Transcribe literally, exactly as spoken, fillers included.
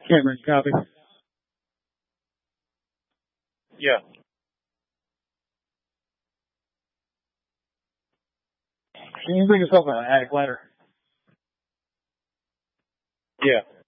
Cameron, copy. Yeah. Can you bring yourself an attic ladder? Yeah.